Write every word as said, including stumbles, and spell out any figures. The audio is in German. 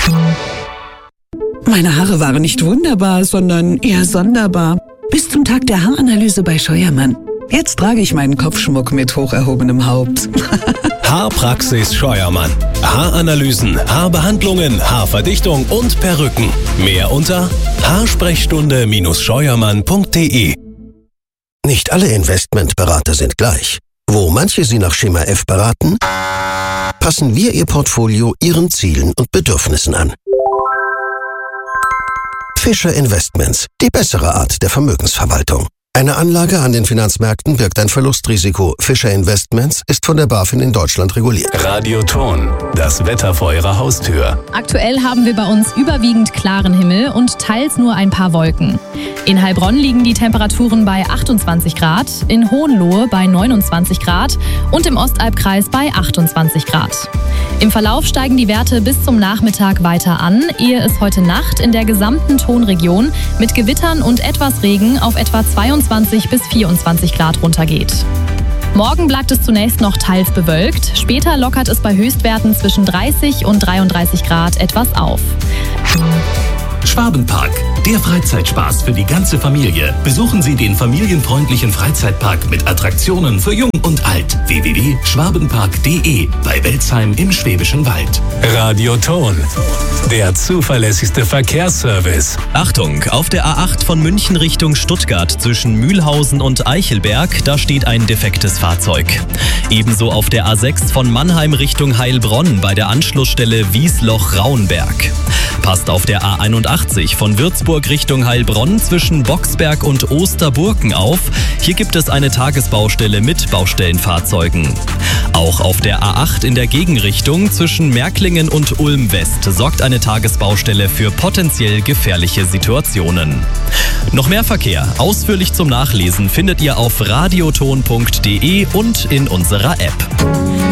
Meine Haare waren nicht wunderbar, sondern eher sonderbar. Bis zum Tag der Haaranalyse bei Scheuermann. Jetzt trage ich meinen Kopfschmuck mit hoch erhobenem Haupt. Haarpraxis Scheuermann. Haaranalysen, Haarbehandlungen, Haarverdichtung und Perücken. Mehr unter haarsprechstunde scheuermann punkt de. Nicht alle Investmentberater sind gleich. Wo manche Sie nach Schema F beraten, passen wir Ihr Portfolio Ihren Zielen und Bedürfnissen an. Fischer Investments, die bessere Art der Vermögensverwaltung. Eine Anlage an den Finanzmärkten birgt ein Verlustrisiko. Fischer Investments ist von der BaFin in Deutschland reguliert. Radioton, das Wetter vor Ihrer Haustür. Aktuell haben wir bei uns überwiegend klaren Himmel und teils nur ein paar Wolken. In Heilbronn liegen die Temperaturen bei achtundzwanzig Grad, in Hohenlohe bei neunundzwanzig Grad und im Ostalbkreis bei achtundzwanzig Grad. Im Verlauf steigen die Werte bis zum Nachmittag weiter an, ehe es heute Nacht in der gesamten Tonregion mit Gewittern und etwas Regen auf etwa zweiundzwanzig bis vierundzwanzig Grad runtergeht. Morgen bleibt es zunächst noch teils bewölkt, später lockert es bei Höchstwerten zwischen dreißig und dreiunddreißig Grad etwas auf. Schwabenpark, der Freizeitspaß für die ganze Familie. Besuchen Sie den familienfreundlichen Freizeitpark mit Attraktionen für Jung und Alt. w w w punkt schwabenpark punkt de bei Welzheim im Schwäbischen Wald. Radioton, der zuverlässigste Verkehrsservice. Achtung, auf der A acht von München Richtung Stuttgart zwischen Mühlhausen und Eichelberg, da steht ein defektes Fahrzeug. Ebenso auf der A sechs von Mannheim Richtung Heilbronn bei der Anschlussstelle Wiesloch-Rauenberg. Passt auf der A einundachtzig von Würzburg Richtung Heilbronn zwischen Boxberg und Osterburken auf. Hier gibt es eine Tagesbaustelle mit Baustellenfahrzeugen. Auch auf der A acht in der Gegenrichtung zwischen Märklingen und Ulm West sorgt eine Tagesbaustelle für potenziell gefährliche Situationen. Noch mehr Verkehr, ausführlich zum Nachlesen, findet ihr auf radioton punkt de und in unserer App.